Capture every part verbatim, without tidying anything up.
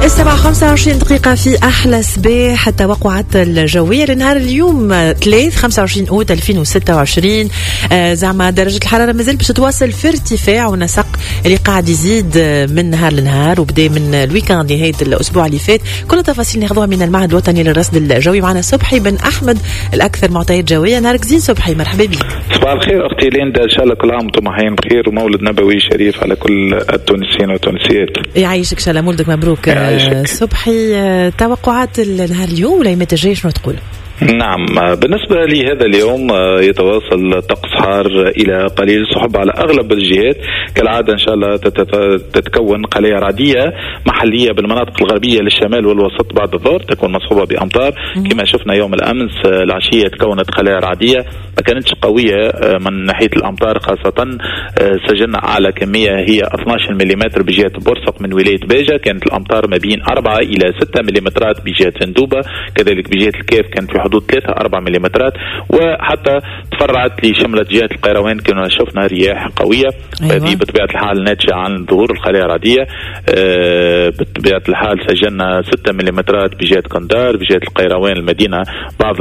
السبعة خمسة وعشرين دقيقة في أحلى صباح. التوقعات الجوية لنهار اليوم ثلاث خمسة وعشرين أوت ألفين وستة وعشرين. آه زعما درجة الحرارة مازال باش تواصل في ارتفاع ونسق اللي قاعد يزيد من نهار لنهار، وبدا من الويكاند نهاية الأسبوع اللي فات. كل التفاصيل ناخذوها من المعهد الوطني للرصد الجوي. معنا صبحي بن أحمد الأكثر معطيات جوية. نهارك زين صبحي، مرحبا بك. صباح الخير أختي ليندا، إن شاء الله كل عام وأنتم محيين بخير ومولد نبوي شريف على كل التونسيين والتونسيات. يعيشك إن شاء الله، مولدك مبروك. صبحي، توقعات النهار اليوم ولا يمت الجاي شنو تقول؟ نعم، بالنسبة لهذا اليوم يتواصل طقس حار إلى قليل السحب على أغلب الجهات كالعادة. إن شاء الله تتكون قلية رعدية محلية بالمناطق الغربية للشمال والوسط بعد الظهر، تكون مصحوبة بأمطار كما شفنا يوم الأمس. العشية تكونت قلية رعدية ما كانتش قوية من ناحية الأمطار، خاصة سجلنا أعلى كمية هي اثني عشر ملم بجهة بورسق من ولاية باجة، كانت الأمطار ما بين أربعة إلى ستة ملم بجهة سندوبة، كذلك بجهة الكيف كانت في حدود ثلاثة أربعة ملم، وحتى تفرعت لشملة جهة القيروان كنا شفنا رياح قوية. أيوة. هذه بطبيعة الحال ناتجة عن ظهور الخلايا الرعدية. أه بطبيعة الحال سجلنا ستة ملم بجهة كندار، بجهة القيروان المدينة بعض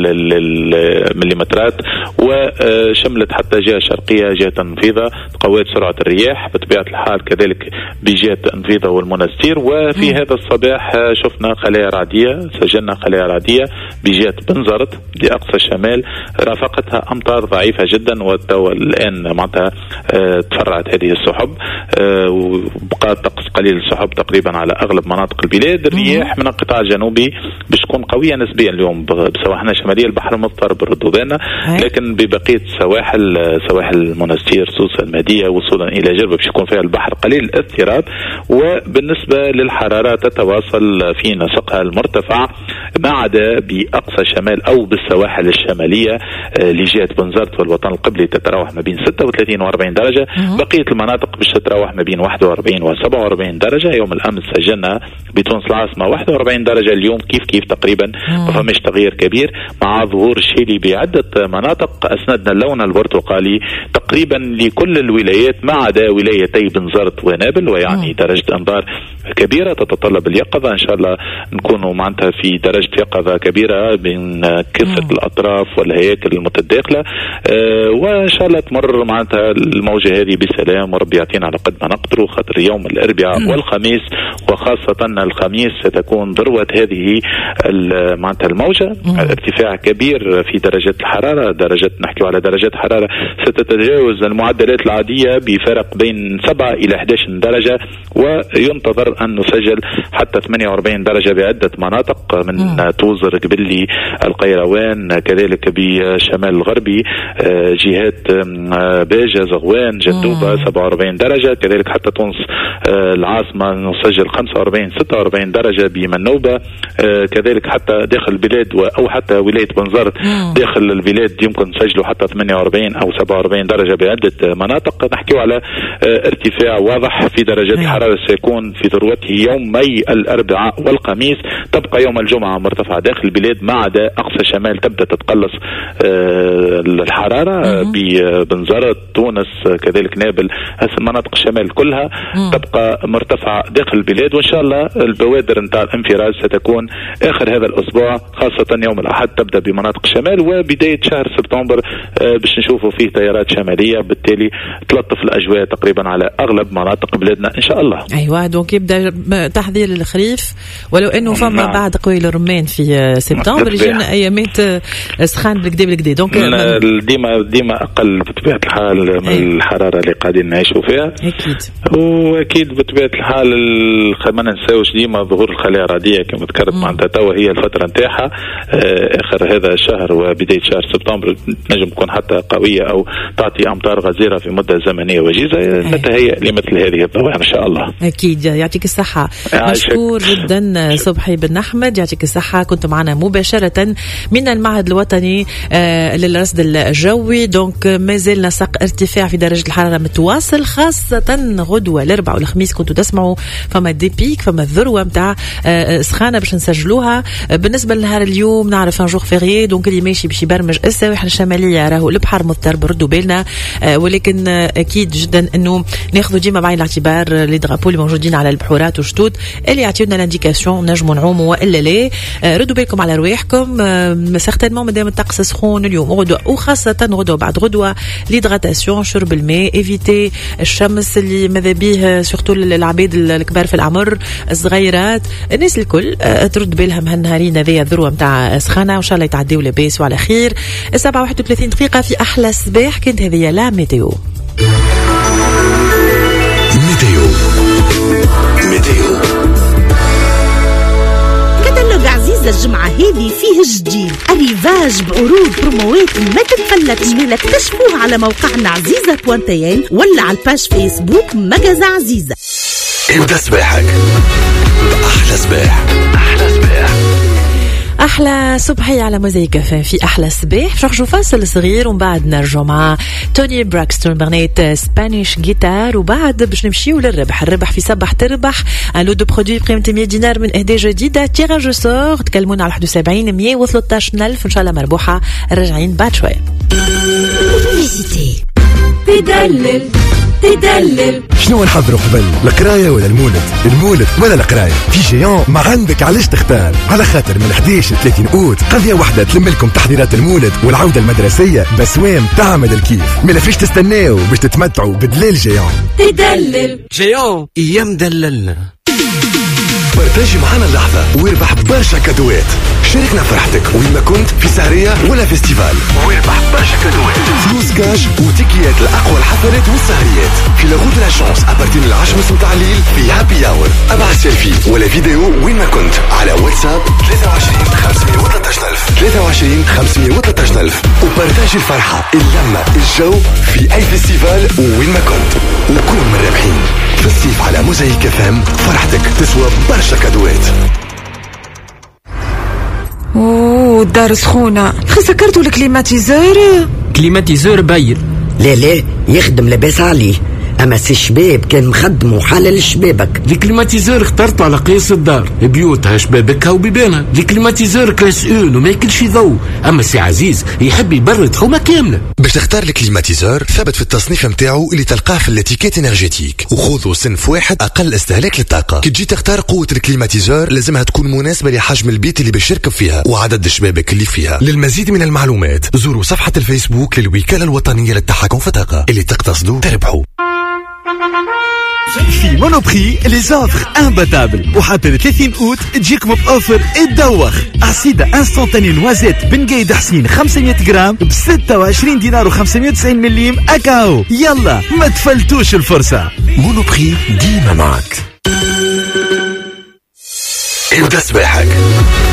المليمترات، وشملت حتى جهة شرقية جهة انفيضة تقويت سرعة الرياح بطبيعة الحال، كذلك بجهة انفيضة والمنستير. وفي م. هذا الصباح شفنا خلايا رعدية، سجلنا خلايا رعدية بجهة بنزرت لأقصى الشمال، رافقتها أمطار ضعيفة جدا، والتو الآن معناتها اه تفرعت هذه السحب، اه وبقى طقس قليل السحب تقريبا على أغلب مناطق البلاد. الرياح من القطاع الجنوبي باش تكون قوية نسبيا اليوم بسواحلنا الشمالية، البحر المضطرب بالردوبانة، لكن ببقية سواحل سواحل المنستير سوسة المهدية وصولا إلى جربة باش يكون فيها البحر قليل الاضطراب. وبالنسبة للحرارة تتواصل في نسقها المرتفع ما عدا بأقصى شمال أو بالسواحل الشمالية لجهة بنزرت والوطن القبلي تتراوح ما بين ستة وثلاثين وأربعين درجة. بقية المناطق باش تتراوح ما بين واحد وأربعين وسبعة وأربعين درجة. يوم الأمس سجلنا بتونس العاصمة واحد وأربعين درجة، اليوم كيف كيف تقريبا ما فماش تغيير كبير، مع ظهور الشيلي بعدة مناطق. أسندنا اللون البرتقالي تقريبا لكل الولايات ما عدا ولايتي بنزرت ونابل، ويعني درجة أنظار كبيرة تتطلب اليقظة. إن شاء الله نكونوا معناتها في درجة يقظة كبيرة بين كافة الأطراف والهياكل المتداخلة، أه وإن شاء الله تمر معناتها الموجة هذه بسلام، وربي يعطينا على قد ما نقدر. خاطر يوم الأربعاء والخميس وخاصة الخميس ستكون ذروة هذه معناتها الموجة، ارتفاع كبير في درجة الحرارة، درجة نحكي على درجات حرارة ستتجاوز المعدلات العادية بفرق بين سبعة إلى إحدى عشر درجة، وينتظر أن نسجل حتى ثمانية وأربعين درجة بعدة مناطق من توزر قبلي القيروان، كذلك بشمال الغربي جهات باجة زغوان جدوبة سبعة وأربعين درجة، كذلك حتى تونس العاصمة نسجل خمسة وأربعين ستة وأربعين درجة بمنوبة، كذلك حتى داخل البلاد أو حتى ولاية بنزرت داخل البلاد يمكن نسجلوا حتى ثمانية وأربعين أو سبعة وأربعين درجة بعدة مناطق. نحكي على ارتفاع واضح في درجات الحرارة سيكون في ذروته يومي الأربعاء والخميس، تبقى يوم الجمعة مرتفعة داخل البلاد ما عدا أقصى شمال تبدأ تتقلص الحرارة ببنزرت تونس كذلك نابل، مناطق الشمال كلها تبقى مرتفعة داخل البلاد. وإن شاء الله البوادر نتاع الانفراج ستكون آخر هذا الأسبوع، خاصة يوم الأحد تبدأ بمناطق الشمال، وبداية شهر سبتمبر باش نشوفوا فيه تيارات شمالية، بالتالي تلطف الأجواء تقريبا على أغلب مناطق بلادنا إن شاء الله. أيوة، دونك يبدأ تحضير الخريف، ولو أنه فما نعم. بعد قوي الرمان في سبتمبر يجينا أيامات سخان بالكدا بالكدا، دونك ديما ديما أقل بطبيعة الحال من أيوة. الحرارة اللي قاعدين نعيشوا فيها أكيد، وأكيد بطبيعة الحال ما ننساوش ديما ظهور الخلايا الرعدية كما ذكرت معناتها توا هي الفترة نتاعها آخر هذا الشهر وبداية شهر سبتمبر نجم تكون حتى قوية أو تعطي أمطار غزيرة في مدة زمنية وجيزة. نتهيأ لمثل هذه الظواهر إن شاء الله. أكيد، يعطيك الصحة. مشكور جدا صبحي بن أحمد، يعطيك الصحة. كنت معنا مباشرة من المعهد الوطني للرصد الجوي. دونك مازال نسق ارتفاع في درجة الحرارة متواصل، خاصة غدوة الأربعاء والخميس كنتوا تسمعوا فما دي بيك، فما الذروه نتاع سخانه باش نسجلوها. بالنسبه لنهار اليوم نعرف ان جور فيريي، دونك اللي ماشي باش يبرمج السواحل الشماليه راهو البحر مضطرب، ردوا بالنا. ولكن اكيد جدا انه ناخذوا ديما بعين الاعتبار لي درابو اللي موجودين على البحورات وشتوت اللي يعطيونا لانديكاسيون نجموا نعوموا والا لا. ردوا بالكم على رواحكم، سيغتينمون مادام الطقس سخون اليوم غدوه، وخاصه غدوه بعد غدوه ليدغاتاسيون، شرب الماء، ايفيتي الشمس اللي ماذا بيه سورتو العباد الكبار في العمر، الصغيرات، الناس الكل ترد بالهم هالنهارين هذيا الذروه نتاع سخانه، وان شاء الله يتعديوا لاباس وعلى خير. السبعة واحد وثلاثين دقيقه في احلى الصباح، كانت هذه لا ميتيو. ميتيو ميتيو كتالوج عزيزة الجمعة هذه فيه جديد، الريفاج بعروض بروموات ما تتفلت جميلة. اكتشفوها على موقعنا عزيزة بوانتين ولا على الباج فيسبوك مجازة عزيزة. ابدأ صباحك بأحلى صباح. أحلى صباح احلى صبحي على موزايك فان في احلى صباح. باش نخرجوا فاصل صغير ومن بعد نرجعوا مع توني براكستون برنيت سبانيش جيتار، وبعد باش نمشيو للربح. الربح في صباح تربح ان لو دو برودوي بقيمه مية دينار من اهداء جديده، تيراج سور. تكلمونا على واحد وسبعين مية وثلاثة ألف ان شاء الله مربوحه. راجعين بعد شويه. تدلل تدلل شنو نحضروا قبل، القرايه ولا المولد؟ المولد ولا القرايه؟ في جيان ما عندك علاش تختار، على خاطر من احداش ل ثلاثين اوت قضيه واحده تلم لكم تحضيرات المولد والعوده المدرسيه بسوام تعمل الكيف. ما فيش تستناو باش تتمتعوا بدلال جيان. تدلل جيان ايام دللنا. بارتاجي معنا اللحظة واربح برشا كادوات. شاركنا فرحتك وين ما كنت، في سهرية ولا فيستيفال، واربح برشا كادوات، فلوس كاش وتيكيات لأقوى الحفلات والسهريات في لاغود لا شانس أبارتين العشرة ونص متاع الليل في هابي اور. ابعث سيلفي ولا فيديو وين ما كنت على واتساب ثلاثة وعشرين خمسمية وثلاثة عشر ألف ثلاثة وعشرين خمسمية وثلاثة عشر ألف. وبارتاجي الفرحة، اللمة، الجو في أي فيستيفال وين ما كنت، وكون من الرابحين. في الصيف على موزايك فام فرحتك تسوى برشا كادوات. اوه الدار سخونة، خي سكرتوا الكليماتيزور. كليماتيزور باير. لا لا يخدم لاباس عليه، اما سي الشباب كان مخدم وحلل الشبابك. دي كليماتيزور اخترته على قياس الدار، بيوتها شبابكها وبيبانها. دي كليماتيزور كلاس اون وما ياكلش ضوء، اما سي عزيز يحب يبرد حومه كامله. باش تختار الكليماتيزور ثبت في التصنيف متاعو اللي تلقاه في الاتيكيت انرجيتيك، وخذوا صنف واحد اقل استهلاك للطاقه. كي تجي تختار قوه الكليماتيزور لازمها تكون مناسبه لحجم البيت اللي باش يركب فيها وعدد الشبابك اللي فيها. للمزيد من المعلومات زوروا صفحه الفيسبوك للوكاله الوطنيه للتحكم في الطاقه، اللي تقتصدوا تربحوا. في مونوبري لي زوفر امباتابل، وحتى ثلاثين اوت تجيكم بأوفر الدوخ. عصيدة انستانتاني نوازيت بن قايد حسين خمسمية غرام ب ستة وعشرين دينار وخمسمية وتسعين مليم اكاو. يلا ما تفلتوش الفرصة. مونوبري ديما معك. ابدأ صباحك